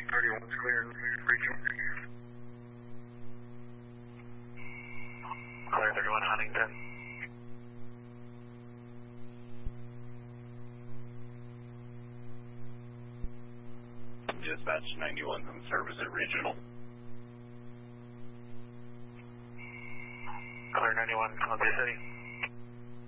31's clear in regional. Clear 31 Huntington. Dispatch 91 from service at regional. Clear 91, Columbia City.